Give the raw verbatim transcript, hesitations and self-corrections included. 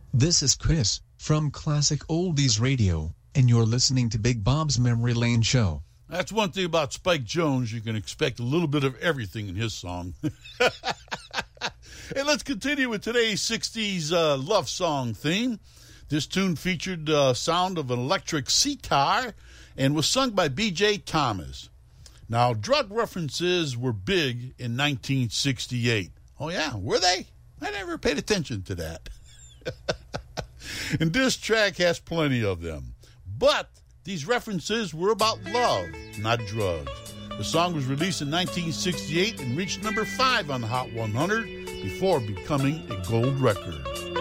This is Chris from Classic Oldies Radio, and you're listening to Big Bob's Memory Lane Show. That's one thing about Spike Jones. You can expect a little bit of everything in his song. And let's continue with today's sixties uh, love song theme. This tune featured the uh, sound of an electric sitar and was sung by B J Thomas. Now, drug references were big in nineteen sixty-eight. Oh, yeah, were they? I never paid attention to that. And this track has plenty of them. But these references were about love, not drugs. The song was released in nineteen sixty-eight and reached number five on the Hot one hundred before becoming a gold record.